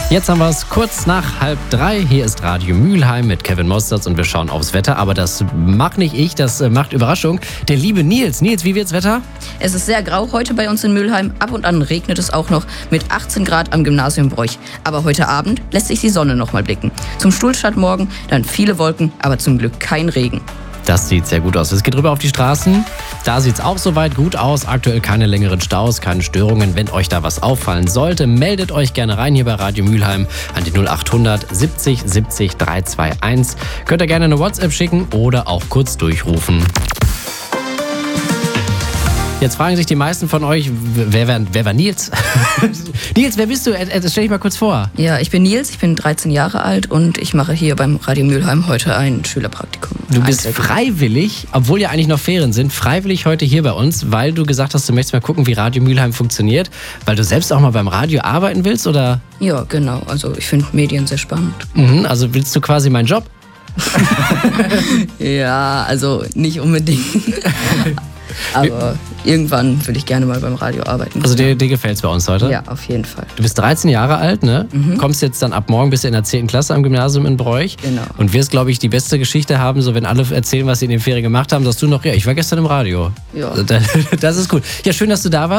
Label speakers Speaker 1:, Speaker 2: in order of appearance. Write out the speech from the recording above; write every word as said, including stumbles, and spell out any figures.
Speaker 1: Jetzt haben wir es kurz nach halb drei. Hier ist Radio Mülheim mit Kevin Mosterz und wir schauen aufs Wetter. Aber das macht nicht ich, das macht Überraschung. Der liebe Nils. Nils, wie wird's Wetter?
Speaker 2: Es ist sehr grau heute bei uns in Mülheim. Ab und an regnet es auch noch mit achtzehn Grad am Gymnasium Broich. Aber heute Abend lässt sich die Sonne noch mal blicken. Zum Stuhlstart morgen dann viele Wolken, aber zum Glück kein Regen.
Speaker 1: Das sieht sehr gut aus. Es geht rüber auf die Straßen. Da sieht es auch soweit gut aus. Aktuell keine längeren Staus, keine Störungen. Wenn euch da was auffallen sollte, meldet euch gerne rein hier bei Radio Mülheim an die null acht hundert siebzig siebzig dreihunderteinundzwanzig. Könnt ihr gerne eine WhatsApp schicken oder auch kurz durchrufen. Jetzt fragen sich die meisten von euch, wer, wer, wer war Nils? Nils, wer bist du? Das stell dich mal kurz vor.
Speaker 2: Ja, ich bin Nils, ich bin dreizehn Jahre alt und ich mache hier beim Radio Mülheim heute ein Schülerpraktikum.
Speaker 1: Du bist freiwillig, obwohl ja eigentlich noch Ferien sind, freiwillig heute hier bei uns, weil du gesagt hast, du möchtest mal gucken, wie Radio Mülheim funktioniert, weil du selbst auch mal beim Radio arbeiten willst, oder?
Speaker 2: Ja, genau. Also ich finde Medien sehr spannend.
Speaker 1: Mhm, also willst du quasi meinen Job?
Speaker 2: Ja, also nicht unbedingt. Aber irgendwann will ich gerne mal beim Radio arbeiten.
Speaker 1: Also dir, dir gefällt es bei uns heute?
Speaker 2: Ja, auf jeden Fall.
Speaker 1: Du bist dreizehn Jahre alt, ne? Mhm. Kommst jetzt dann ab morgen, bist du in der zehnten Klasse am Gymnasium in Broich.
Speaker 2: Genau.
Speaker 1: Und wirst, glaube ich, die beste Geschichte haben, so wenn alle erzählen, was sie in den Ferien gemacht haben, sagst du noch, ja, ich war gestern im Radio.
Speaker 2: Ja.
Speaker 1: Das ist gut. Ja, schön, dass du da warst.